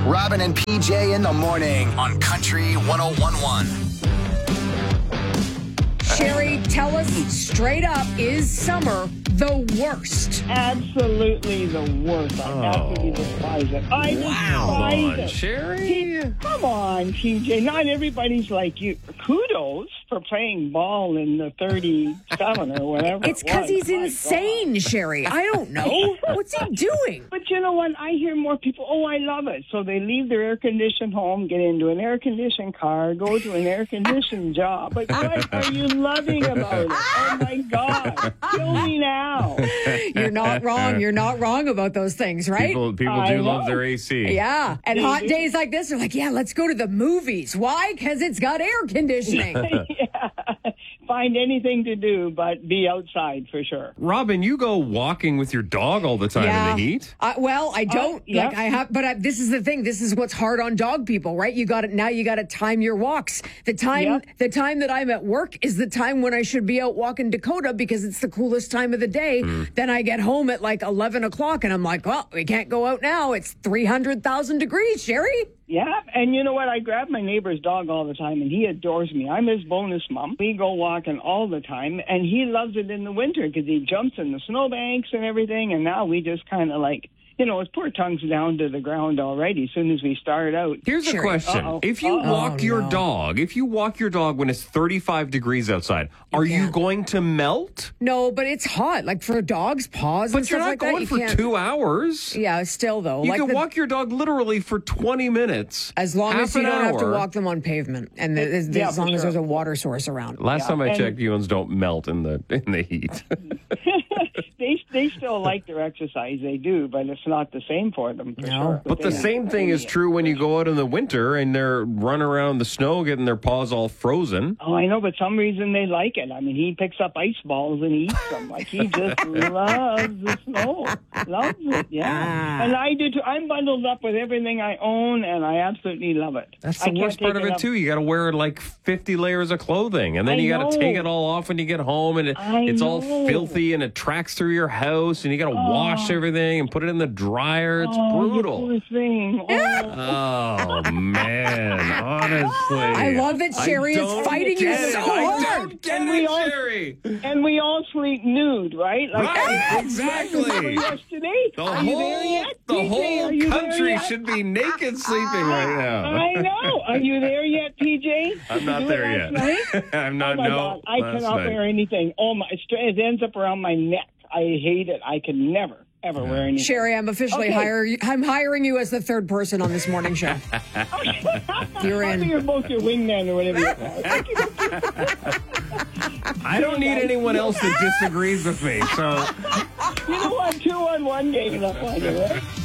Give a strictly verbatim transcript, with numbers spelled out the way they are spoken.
Robin and P J in the morning on Country one oh one point one. Sherry, tell us straight up, is summer the worst? Absolutely the worst. I absolutely despise it. I Wow. despise it. Sherry. Come on, P J. Not everybody's like you. Kudos for playing ball in the thirty-seven or whatever. It's it because was. he's My insane, Sherry. I don't know. What's he doing? But you know what? I hear more people, oh, I love it. So they leave their air-conditioned home, get into an air-conditioned car, go to an air-conditioned job. But what are you loving about it? Oh, my God. Kill me now. You're not wrong. You're not wrong about those things, right? People, people I do love know. their A C. Yeah. And They hot do. days like this are like, yeah, let's go to the movies. Why? Because it's got air conditioning. Yeah. Find anything to do but be outside for sure. Robin, you go walking with your dog all the time in the heat. Uh, well, I don't. yeah. Like I have, but I, this is the thing. This is what's hard on dog people, right? You got to now. You got to time your walks. The time, Yeah. the time that I'm at work is the time when I should be out walking Dakota because it's the coolest time of the day. Mm. Then I get home at like eleven o'clock, and I'm like, well, we can't go out now. It's three hundred thousand degrees, Sherry. Yeah, and you know what? I grab my neighbor's dog all the time, and he adores me. I'm his bonus mom. We go walking all the time, and he loves it in the winter because he jumps in the snowbanks and everything, and now we just kind of like, you know, his poor tongue's down to the ground already as soon as we start out. Here's a Sure. question. Uh-oh. If you Uh-oh. walk your no. dog, if you walk your dog when it's thirty-five degrees outside, are you can't. going to melt? No, but it's hot. Like for dogs' paws and But you're stuff not like that. going You for can't- two hours. Yeah, still though. You like can the- walk your dog literally for twenty minutes. As long half as you an don't have to hour. walk them on pavement, and the, as, Yeah, as for long as sure. there's a water source around. Last Yeah, time I and- checked, humans don't melt in the in the heat. They they still like their exercise, they do, but it's not the same for them, for No. sure. But the they- same thing is true when you go out in the winter and they're running around the snow getting their paws all frozen. Oh, I know, but some reason they like it. I mean, he picks up ice balls and he eats them. Like, he just loves the snow. Loves it, yeah. And I do, too. I'm bundled up with everything I own, and I absolutely love it. That's I the can't worst part take of it, enough- too. You got to wear like fifty layers of clothing, and then I you got to know. take it all off when you get home, and it, I it's all know. filthy and it tracks through your house, and you got to wash everything and put it in the dryer. It's Oh, brutal. you poor thing. Oh. Oh, man. Honestly. I love that I Sherry is don't fighting you get so it. I hard. don't get And it, we all- Sherry. And we all sleep nude, right? Like, Right, I- exactly. Yesterday. The Are you there whole, yet? the P J, whole are you there country yet? should be naked sleeping right now. I know. Are you there yet, P J? I'm Did not you do it there last yet. night? I'm not, Oh my no. God, I last cannot night. wear anything. Oh my, it ends up around my neck. I hate it. I can never, ever wear anything. Sherry, I'm officially Okay. hire you, I'm hiring you as the third person on this morning show. You're I in. think you're both your wingman or whatever you call it. I don't need anyone else that disagrees with me, so You know what? Two on one game enough on you, right?